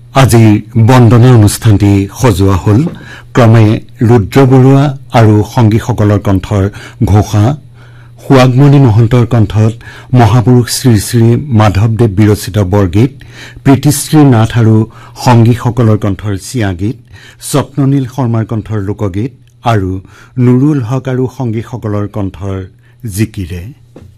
আজি বন্দনা অনুষ্ঠানটি সজোৱা হল ক্ৰমে ৰুদ্ৰ বৰুৱা আৰু সংগীসকলৰ কণ্ঠৰ ঘোষা সুৱাগমণি মহন্তৰ কণ্ঠত মহাপুৰুষ শ্ৰী শ্ৰী মাধৱদেৱ বিৰচিত বৰগীত প্ৰীতিশ্ৰী নাথ আৰু সংগীসকলৰ কণ্ঠৰ চিয়াগীত স্বপ্ননীল শৰ্মাৰ কণ্ঠৰ লোকগীত আৰু নুৰুল হক আৰু সংগীসকলৰ কণ্ঠৰ জিকিৰে